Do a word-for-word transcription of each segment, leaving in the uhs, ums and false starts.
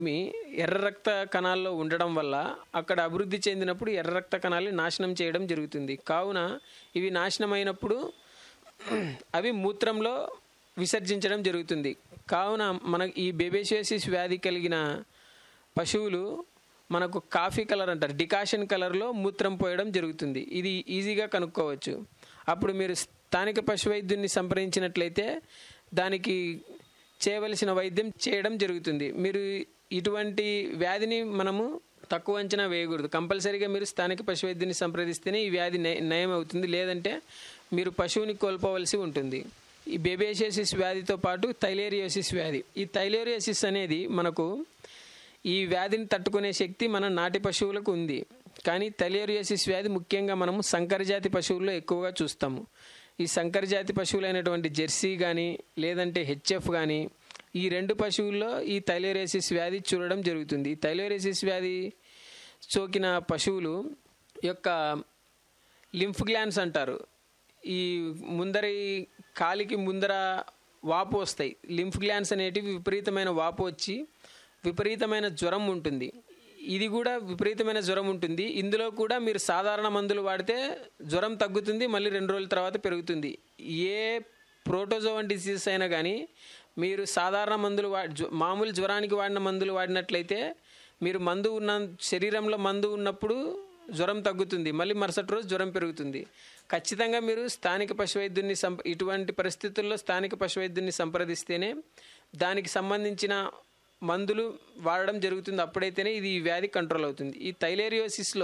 మీ ఎర్ర రక్త కణాల్లో ఉండడం వల్ల అక్కడ అభివృద్ధి చెందినప్పుడు ఎర్ర రక్త కణాలని నాశనం చేయడం జరుగుతుంది. కావున ఇవి నాశనమైనప్పుడు అవి మూత్రంలో విసర్జించడం జరుగుతుంది. కావున మన ఈ బేబేషియోసిస్ వ్యాధి కలిగిన పశువులు మనకు కాఫీ కలర్ అంటారు, డికాషన్ కలర్లో మూత్రం పోయడం జరుగుతుంది. ఇది ఈజీగా కనుక్కోవచ్చు. అప్పుడు మీరు స్థానిక పశు వైద్యుని సంప్రదించినట్లయితే దానికి చేయవలసిన వైద్యం చేయడం జరుగుతుంది. మీరు ఇటువంటి వ్యాధిని మనము తక్కువ అంచనా వేయకూడదు. కంపల్సరీగా మీరు స్థానిక పశు వైద్యుని సంప్రదిస్తేనే ఈ వ్యాధి నయం అవుతుంది, లేదంటే మీరు పశువుని కోల్పోవలసి ఉంటుంది. ఈ బేబేషియోసిస్ వ్యాధితో పాటు థైలేరియోసిస్ వ్యాధి. ఈ థైలేరియోసిస్ అనేది మనకు ఈ వ్యాధిని తట్టుకునే శక్తి మన నాటి పశువులకు ఉంది. కానీ థైలేరియోసిస్ వ్యాధి ముఖ్యంగా మనము సంకరజాతి పశువుల్లో ఎక్కువగా చూస్తాము. ఈ సంకరజాతి పశువులైనటువంటి జెర్సీ కానీ లేదంటే హెచ్ఎఫ్ కానీ ఈ రెండు పశువుల్లో ఈ థైలేరియోసిస్ వ్యాధి చూడడం జరుగుతుంది. ఈ థైలేరియోసిస్ వ్యాధి సోకిన పశువులు యొక్క లింఫ్ గ్లాండ్స్ అంటారు, ఈ ముందరి కాలికి ముందర వాపు వస్తాయి. లింఫ్ గ్లాండ్స్ అనేటివి విపరీతమైన వాపు వచ్చి విపరీతమైన జ్వరం ఉంటుంది. ఇది కూడా విపరీతమైన జ్వరం ఉంటుంది. ఇందులో కూడా మీరు సాధారణ మందులు వాడితే జ్వరం తగ్గుతుంది, మళ్ళీ రెండు రోజుల తర్వాత పెరుగుతుంది. ఏ ప్రోటోజోవన్ డిసీజ్ అయినా కానీ మీరు సాధారణ మందులు వా మామూలు జ్వరానికి వాడిన మందులు వాడినట్లయితే మీరు మందు ఉన్న శరీరంలో మందు ఉన్నప్పుడు జ్వరం తగ్గుతుంది, మళ్ళీ మరుసటి రోజు జ్వరం పెరుగుతుంది. ఖచ్చితంగా మీరు స్థానిక పశువైద్యుని సంప ఇటువంటి పరిస్థితుల్లో స్థానిక పశువైద్యుని సంప్రదిస్తేనే దానికి సంబంధించిన మందులు వాడడం జరుగుతుంది. అప్పుడైతేనే ఇది ఈ వ్యాధి కంట్రోల్ అవుతుంది. ఈ థైలేరియోసిస్లో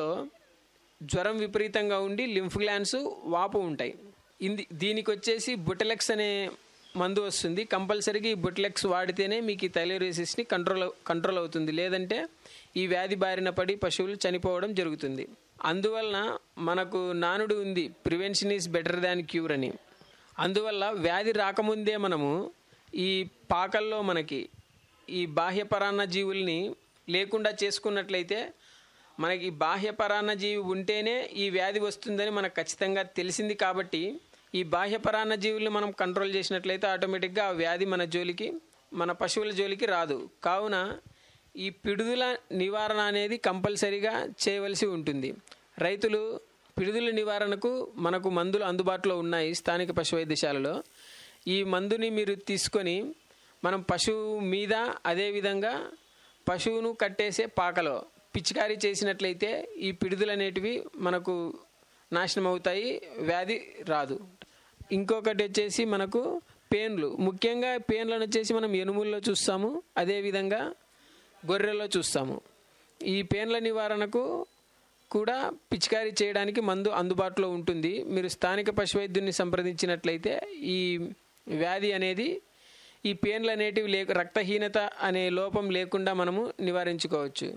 జ్వరం విపరీతంగా ఉండి లింఫ్ గ్లాండ్స్ వాపు ఉంటాయి. ఇంది దీనికి వచ్చేసి బుటెలెక్స్ అనే మందు వస్తుంది. కంపల్సరీగా ఈ బుటెలెక్స్ వాడితేనే మీకు ఈ థైలేరియోసిస్ని కంట్రోల్ కంట్రోల్ అవుతుంది, లేదంటే ఈ వ్యాధి బారిన పడి పశువులు చనిపోవడం జరుగుతుంది. అందువలన మనకు నానుడు ఉంది, prevention is better than cure అని. అందువల్ల వ్యాధి రాకముందే మనము ఈ పాకల్లో మనకి ఈ బాహ్య పరాన్న జీవుల్ని లేకుండా చేసుకున్నట్లయితే మనకి బాహ్య పరాన్న జీవి ఉంటేనే ఈ వ్యాధి వస్తుందని మనకు ఖచ్చితంగా తెలిసింది. కాబట్టి ఈ బాహ్య పరాన్న జీవుల్ని మనం కంట్రోల్ చేసినట్లయితే ఆటోమేటిక్గా ఆ వ్యాధి మన జోలికి మన పశువుల జోలికి రాదు. కావున ఈ పిడుదల నివారణ అనేది కంపల్సరీగా చేయవలసి ఉంటుంది. రైతులు పిడుదల నివారణకు మనకు మందులు అందుబాటులో ఉన్నాయి స్థానిక పశు వైద్యశాలలో. ఈ మందుని మీరు తీసుకొని మనం పశువు మీద అదేవిధంగా పశువును కట్టేసే పాకలో పిచికారీ చేసినట్లయితే ఈ పిడుదలు అనేటివి మనకు నాశనం అవుతాయి, వ్యాధి రాదు. ఇంకొకటి వచ్చేసి మనకు పేన్లు, ముఖ్యంగా పేన్లను వచ్చేసి మనం ఎనుముల్లో చూస్తాము, అదేవిధంగా గొర్రెల్లో చూస్తాము. ఈ పేన్ల నివారణకు కూడా పిచికారీ చేయడానికి మందు అందుబాటులో ఉంటుంది. మీరు స్థానిక పశువైద్యుని సంప్రదించినట్లయితే ఈ వ్యాధి అనేది ఈ పేన్లు అనేటివి లేక రక్తహీనత అనే లోపం లేకుండా మనము నివారించుకోవచ్చు.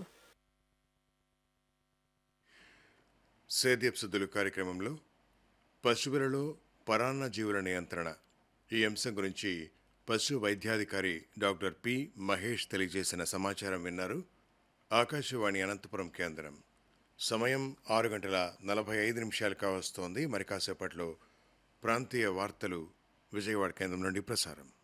సేద్యపు సుద్దులు కార్యక్రమంలో పశువులలో పరాన్న జీవుల నియంత్రణ ఈ అంశం గురించి పశు వైద్యాధికారి డాక్టర్ పి మహేష్ తెలియజేసిన సమాచారం విన్నారు. ఆకాశవాణి అనంతపురం కేంద్రం. సమయం ఆరు గంటల నలభై ఐదు నిమిషాలు కావస్తోంది. మరి కాసేపట్లో ప్రాంతీయ వార్తలు విజయవాడ కేంద్రం నుండి ప్రసారం.